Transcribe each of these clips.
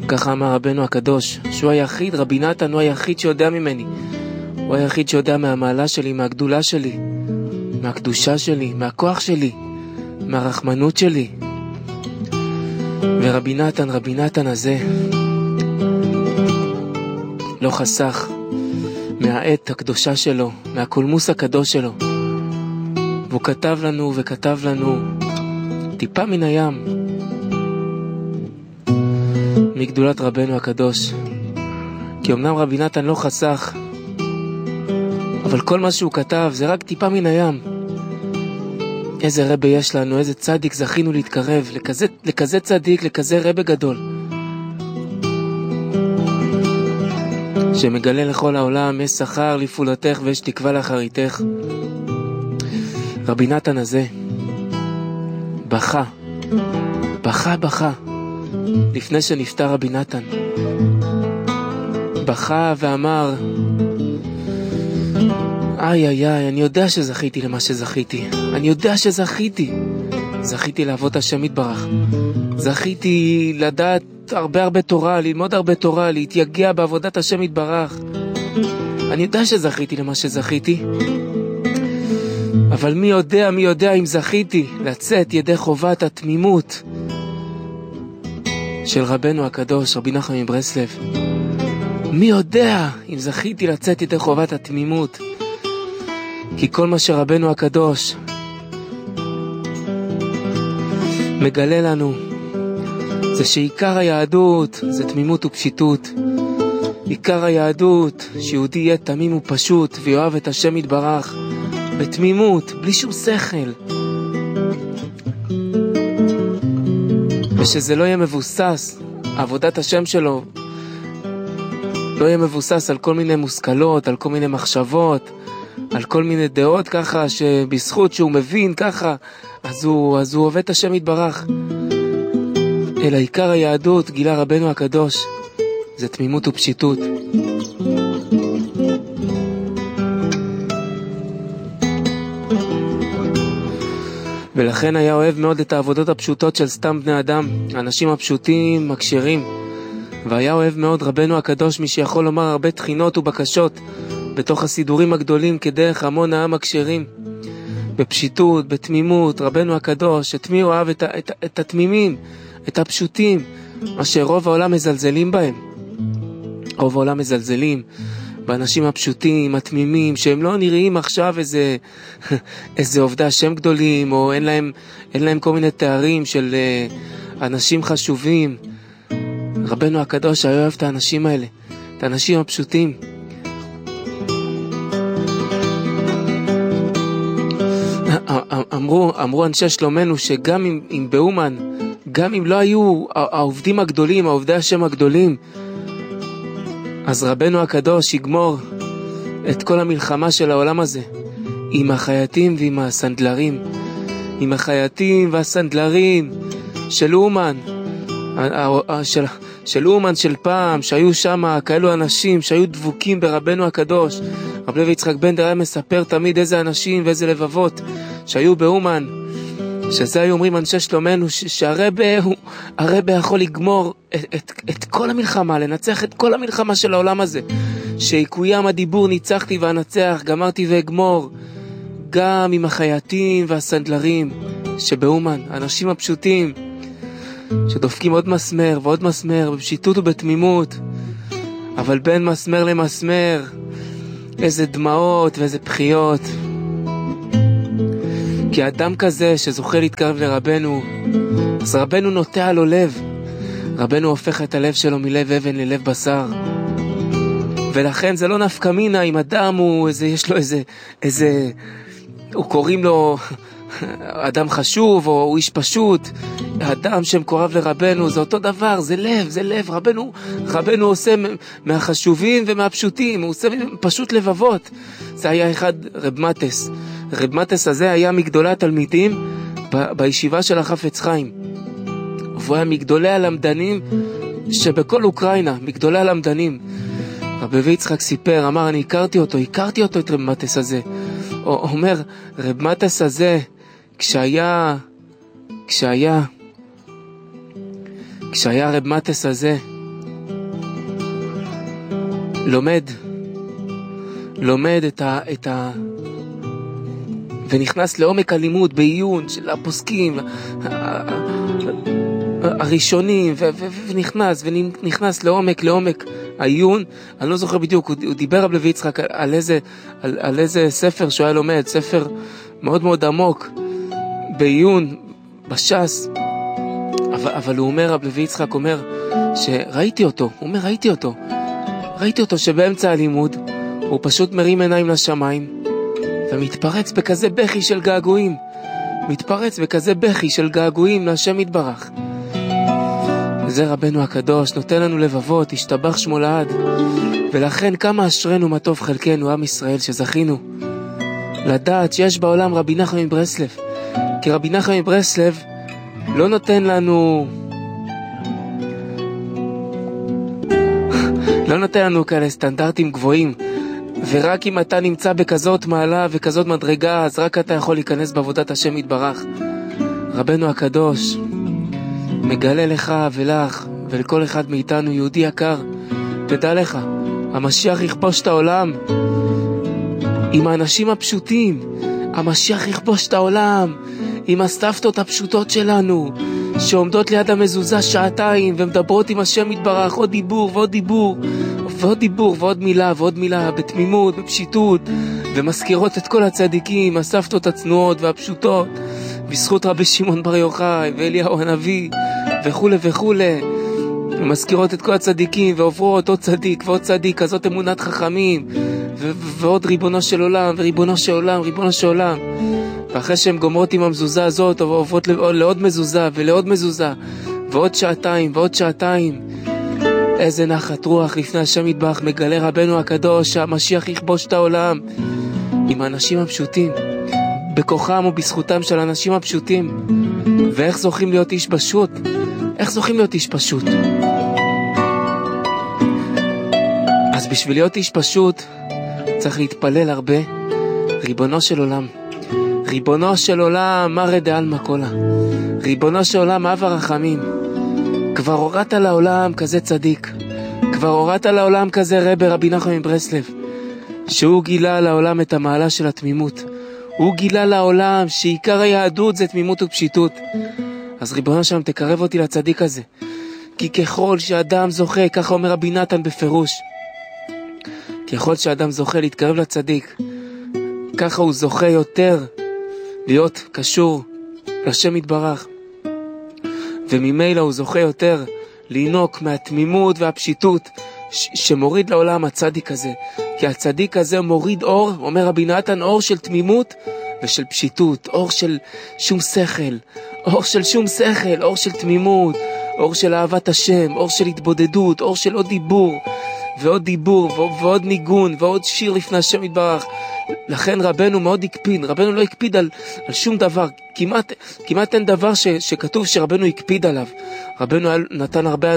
ככה אמר רבנו הקדוש, שהוא היחיד, רבי נתן הוא היחיד שיודע ממני. הוא היחיד שיודע מהמעלה שלי, מהגדולה שלי, מהקדושה שלי, מהכוח שלי, מהרחמנות שלי. ורבי נתן הזה לא חסך מהעת הקדושה שלו, מהקולמוס הקדוש שלו. והוא כתב לנו טיפה מן הים מגדולת רבנו הקדוש. כי אמנם רבי נתן לא חסך, אבל כל מה שהוא כתב זה רק טיפה מן הים. איזה רבי יש לנו, איזה צדיק זכינו להתקרב, לכזה צדיק, לכזה רבי גדול, שמגלה לכל העולם, יש שכר לפעולתך ויש תקווה לאחריתך. רבי נתן הזה בכה לפני שנפטר רבי נתן. בכה ואמר, איי, אני יודע שזכיתי למה שזכיתי. אני יודע שזכיתי. זכיתי לעבוד השם יתברך. זכיתי לדעת הרבה תורה, ללמוד הרבה תורה, להתייגע בעבודת השם יתברך. אני יודע שזכיתי למה שזכיתי. אבל מי יודע אם זכיתי לצאת ידי חובת התמימות של רבנו הקדוש, רבי נחמן מברסלב. מי יודע אם זכיתי לצאת ידי חובת התמימות? כי כל מה שרבנו הקדוש מגלה לנו זה שעיקר היהדות זה תמימות ופשיטות. עיקר היהדות שיהודי יהיה תמים ופשוט ויאהב את השם יתברך בתמימות, בלי שום שכל, ושזה לא יהיה מבוסס, עבודת השם שלו לא יהיה מבוסס על כל מיני מושכלות, על כל מיני מחשבות, על כל מיני דעות ככה, שבזכות שהוא מבין ככה אז הוא עובד את השם יתברך. אלא עיקר היהדות, גילה רבנו הקדוש, זה תמימות ופשיטות. ולכן היה אוהב מאוד את העבודות הפשוטות של סתם בני אדם, האנשים הפשוטים, מקשרים. והיה אוהב מאוד רבנו הקדוש, מי שיכול לומר הרבה תחינות ובקשות בתוך הסידורים הגדולים כדרך המון העם מקשרים. בפשיטות, בתמימות, רבנו הקדוש, את מי הוא אוהב? את התמימים, את הפשוטים, מה שרוב העולם מזלזלים בהם. רוב העולם מזלזלים באנשים הפשוטים, התמימים, שהם לא נראים עכשיו איזה עובדי השם גדולים, או אין להם כל מיני תארים של אנשים חשובים. רבנו הקדוש היה אוהב את האנשים האלה, את האנשים הפשוטים. אמרו אנשי שלומנו שגם אם באומן, גם אם לא היו העובדים הגדולים, העובדי השם הגדולים, אז רבנו הקדוש יגמור את כל המלחמה של העולם הזה עם החייטים ועם הסנדלרים, עם החייטים והסנדלרים של אומן, של אומן של פעם, שהיו שם כאלו אנשים שהיו דבוקים ברבנו הקדוש. רב לוי יצחק בנדר היה מספר תמיד איזה אנשים ואיזה לבבות שהיו באומן, שזה היו אומרים אנשי שלומנו, שהרבה יכול לגמור את כל המלחמה, לנצח את כל המלחמה של העולם הזה, שיקוים הדיבור ניצחתי ואנצח, גמרתי ואגמור, גם עם החייטים והסנדלרים שבאומן, האנשים הפשוטים שדופקים עוד מסמר ועוד מסמר בפשיטות ובתמימות, אבל בין מסמר למסמר איזה דמעות ואיזה בחיות. כי אדם כזה שזוכה להתקרב לרבנו, אז רבנו נוטע לו לב, רבנו הופך את הלב שלו מלב אבן ללב בשר. ולכן זה לא נפקא מינה אם אדם הוא יש לו הוא קוראים לו אדם חשוב או הוא איש פשוט. האדם שמקורב לרבנו זה אותו דבר, זה לב. רבנו עושה מהחשובים ומהפשוטים, הוא עושה פשוט לבבות. זה היה אחד רב מטס הזה היה מגדולי התלמידים בישיבה של החפץ חיים, והוא היה מגדולי הלמדנים שבכל אוקראינה, מגדולי הלמדנים. רב לוי יצחק סיפר, אמר, אני הכרתי אותו את רב מטס הזה. הוא אומר, רב מטס הזה כשהיה רב מטס הזה לומד ונכנס לעומק הלימוד בעיון של הפוסקים הראשונים, ונכנס לעומק העיון. אני לא זוכר בדיוק, הוא דיבר רב לוי יצחק על איזה ספר שהוא היה לומד, ספר מאוד מאוד עמוק בעיון בש"ס, אבל הוא אומר, רב לוי יצחק אומר שראיתי אותו שבאמצע הלימוד הוא פשוט מרים עיניים לשמיים ומתפרץ בכזה בכי של געגועים להשם יתברך. זה רבנו הקדוש נותן לנו לבבות, השתבח שמו לעד. ולכן כמה אשרנו מה טוב חלקנו, עם ישראל, שזכינו לדעת שיש בעולם רבי נחמן מברסלב. כי רבי נחמן מברסלב לא נותן לנו כאלה סטנדרטים גבוהים, ורק אם אתה נמצא בכזאת מעלה וכזאת מדרגה, אז רק אתה יכול להיכנס בעבודת השם יתברך. רבנו הקדוש מגלה לך ולך ולכל אחד מאיתנו, יהודי יקר, תדע לך, המשיח יכבוש את העולם עם האנשים הפשוטים. המשיח יכבוש את העולם עם הסבתות הפשוטות שלנו, שעומדות ליד המזוזה שעתיים ומדברות עם השם יתברך, עוד דיבור ועוד מילה בתמימות, בפשיטות, ומזכירות את כל הצדיקים, הסבתות הצנועות והפשוטות, בזכות רבי שמעון בר יוחאי ואליהו הנביא וכו', ומזכירות את כל הצדיקים, ועוברות עוד צדיק ועוד צדיק, כזאת אמונת חכמים, ועוד ריבונו של עולם. ואחרי שהן גומרות עם המזוזה הזאת, עוברות לעוד מזוזה ולעוד מזוזה, ועוד שעתיים. איזה נחת רוח לפני השם יתברך מגלה רבנו הקדוש שהמשיח יכבוש את העולם עם האנשים הפשוטים, בכוחם ובזכותם של האנשים הפשוטים. ואיך זוכים להיות איש פשוט? אז בשביל להיות איש פשוט צריך להתפלל הרבה. ריבונו של עולם מרא דעלמא קולה, ריבונו של עולם אב הרחמים, כבר הורדת לעולם כזה צדיק, כבר הורדת לעולם כזה רבי נחמן מברסלב, שהוא גילה לעולם את המעלה של התמימות. הוא גילה לעולם שעיקר היהדות זה תמימות ופשיטות. אז ריבונו שלם תקרב אותי לצדיק הזה, כי ככל שאדם זוכה, ככה אומר רבי נתן בפירוש, ככל שאדם זוכה להתקרב לצדיק, ככה הוא זוכה יותר להיות קשור לשם יתברך, וממילא הוא זוכה יותר לינוק מהתמימות והפשיטות שמוריד לעולם הצדיק הזה. כי הצדיק הזה מוריד אור, אומר רבי נתן, אור של תמימות ושל פשיטות, אור של שום שכל, אור של תמימות, אור של אהבת השם, אור של התבודדות, אור של עוד דיבור ועוד ניגון ועוד שיר לפני השם יתברך. לכן רבנו מאוד הקפיד, רבנו לא הקפיד על שום דבר, כמעט אין דבר שכתוב שרבנו הקפיד עליו. רבנו נתן הרבה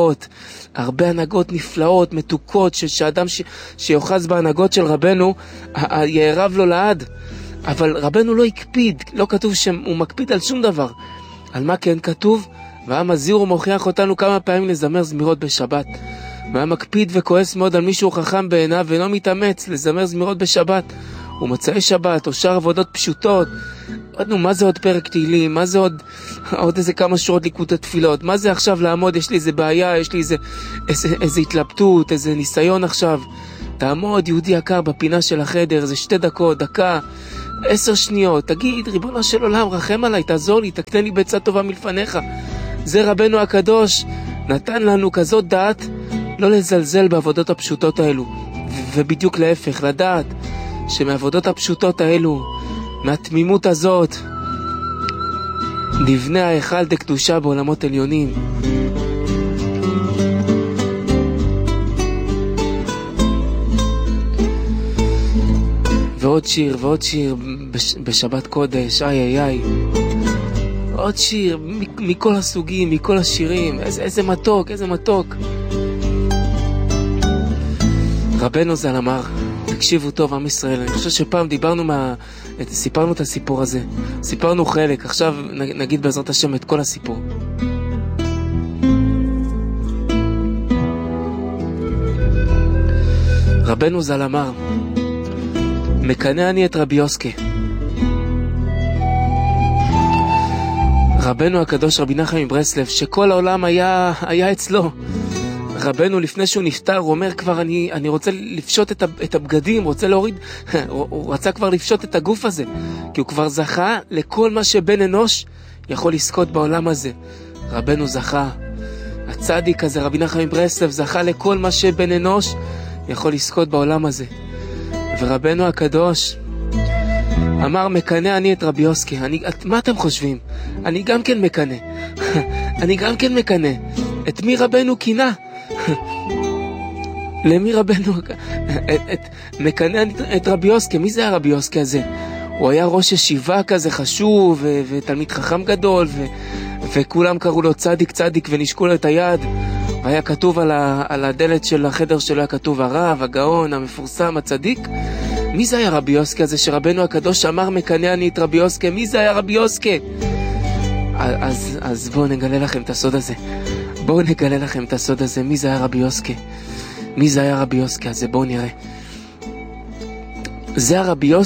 הנהגות נפלאות, מתוקות, שאדם שיוחז בהנהגות של רבנו יערב לו לעד. אבל רבנו לא הקפיד, לא כתוב שהוא מקפיד על שום דבר. על מה כן כתוב? והיה מזהיר ומוכיח אותנו כמה פעמים לזמר זמירות בשבת. והיה מקפיד וכועס מאוד על מישהו חכם בעיניו ולא מתאמץ לזמר זמירות בשבת ומוצאי שבת או שאר עבודות פשוטות. מה זה עוד פרק תהילים? מה זה עוד איזה כמה שורות ליקוטי תפילות? מה זה עכשיו לעמוד? יש לי איזה בעיה, יש לי איזה התלבטות, איזה ניסיון עכשיו. תעמוד יהודי יקר בפינה של החדר, איזה 2 דקות, דקה, 10 שניות, תגיד ריבונו של עולם רחם עליי, תעזור לי, תקנה לי בעצה טובה מלפניך. זה רבנו הקדוש נתן לנו כזאת דעת לא לזלזל בעבודות הפשוטות האלו, ובדיוק להפך, לדעת שמעבודות הפשוטות האלו, מהתמימות הזאת, נבנה ההיכל דקדושה בעולמות עליונים. ועוד שיר בשבת קודש, איי. עוד שיר מכל הסוגים, מכל השירים, איזה מתוק. רבנו ז"ל אמר, תקשיבו טוב עם ישראל, אני חושב שפעם סיפרנו את הסיפור הזה, סיפרנו חלק, עכשיו נגיד בעזרת השם את כל הסיפור. רבנו ז"ל אמר, מקנא אני את רבי יוסקה. רבנו הקדוש רבי נחם מברסלב, שכל העולם היה אצלו. רבנו לפני שהוא נפטר, הוא אומר כבר, אני רוצה לפשוט את הבגדים, רוצה להוריד, הוא רצה כבר לפשוט את הגוף הזה, כי הוא כבר זכה לכל מה שבן אנוש יכול לזכות בעולם הזה. רבנו זכה, הצדיק הזה, רבי נחם מברסלב, זכה לכל מה שבן אנוש יכול לזכות בעולם הזה. ורבנו הקדוש אמר, מקנא אני את רבי יוסקה. מה אתם חושבים? אני גם כן מקנא. אני גם כן מקנא. את מי רבנו קינה? למי רבנו? מקנא את רבי יוסקה. מי זה היה רבי יוסקה הזה? הוא היה ראש ישיבה כזה חשוב, ותלמיד חכם גדול, וכולם קראו לו צדיק צדיק, ונשקו לו את היד, והיה כתוב על הדלת של החדר שלו, היה כתוב הרב, הגאון, המפורסם, הצדיק. מי זה היה רבי יוסקה הזה שרבנו הקדוש אמר, מקנא אני את רבי יוסקה? מי זה היה רבי יוסקה? אז בואו נגלה לכם את הסוד הזה. בואו נגלה לכם את הסוד הזה. מי זה היה רבי יוסקה? מי זה היה רבי יוסקה הזה? בואו נראה. זה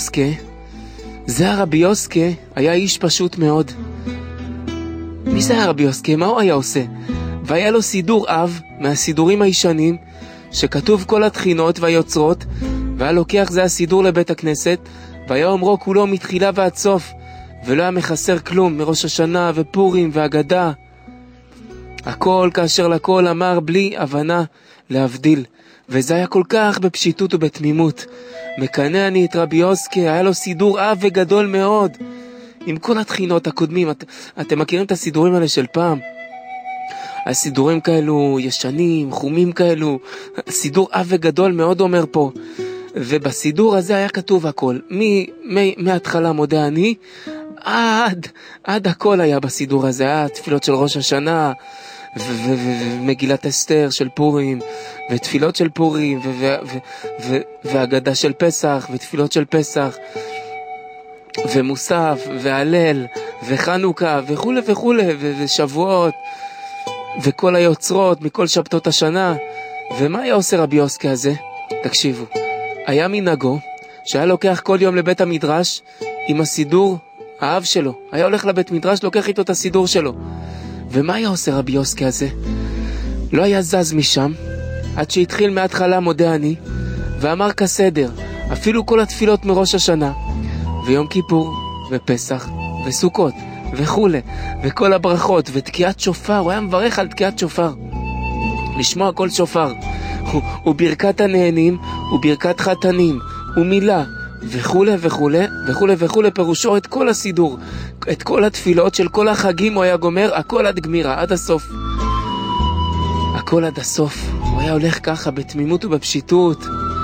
הרבי יוסקה היה איש פשוט מאוד. מי זה היה רבי יוסקה? מה הוא היה עושה? והיה לו סידור אב מהסידורים הישנים, שכתוב כל התחינות והיוצרות, והיה לוקח זה הסידור לבית הכנסת, והיה אומרו כולו מתחילה ועד סוף, ולא היה מחסר כלום מראש השנה ופורים והגדה. הכל כאשר לכל אמר בלי הבנה להבדיל, וזה היה כל כך בפשיטות ובתמימות. מקנא אני את רבי יוסקה, היה לו סידור אב וגדול מאוד, עם כל התחינות הקודמים. אתם מכירים את הסידורים האלה של פעם? הסידורים כאלו ישנים, חומים כאלו, סידור אב וגדול מאוד אומר פה. ובסידור הזה היה כתוב הכל, מההתחלה מודה אני, עד הכל היה בסידור הזה. היה תפילות של ראש השנה, ומגילת אסתר של פורים, ותפילות של פורים, והגדה של פסח, ותפילות של פסח, ומוסף, והלל, וחנוכה, וכו' וכו', ושבועות, וכל היוצרות, מכל שבתות השנה. ומה היה עושה רבי יוסקה הזה? תקשיבו, היה מנהגו שהיה לוקח כל יום לבית המדרש עם הסידור האב שלו. היה הולך לבית מדרש, לוקח איתו את הסידור שלו. ומה היה עושה רבי יוסקה הזה? לא היה זז משם עד שהתחיל מההתחלה מודה אני, ואמר כסדר, אפילו כל התפילות מראש השנה, ויום כיפור, ופסח, וסוכות, וכו', וכל הברכות, ותקיעת שופר. הוא היה מברך על תקיעת שופר, לשמוע כל שופר, וברכת הנהנים, וברכת חתנים, ומילה, וכו' וכו' וכו' וכו'. פירושו את כל הסידור, את כל התפילות של כל החגים הוא היה גומר, הכל עד גמירה, עד הסוף. הכל עד הסוף. הוא היה הולך ככה בתמימות ובפשיטות.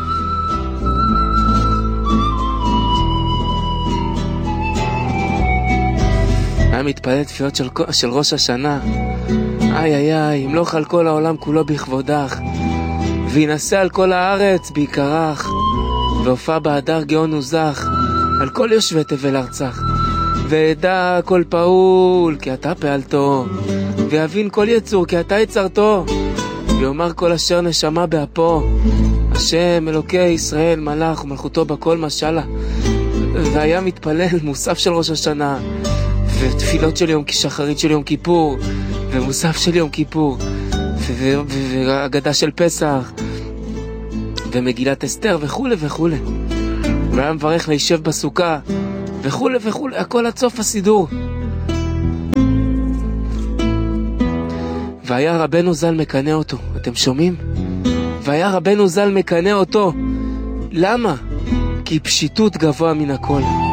היה מתפלל תפילות של ראש השנה. איי, ימלוך על כל העולם כולו בכבודך, וינשא על כל הארץ בעיקרך, והופע בהדר גאון וזך, על כל יושבי תבל ארצך. וידע כל פעול כי אתה פעלתו, ויבין כל יצור כי אתה יצרתו, ויאמר כל אשר נשמה באפו, השם אלוקי ישראל מלך ומלכותו בכל משלה. והיה מתפלל מוסף של ראש השנה, ותפילות של יום שחרית של יום כיפור, ומוסף של יום כיפור, והגדה של פסח, ומגילת אסתר, וכו' וכו'. הוא היה מברך להישב בסוכה, וכו' וכו', הכל עד סוף הסידור. והיה רבנו ז"ל מקנא אותו. אתם שומעים? והיה רבנו ז"ל מקנא אותו. למה? כי פשיטות גבוה מן הכל.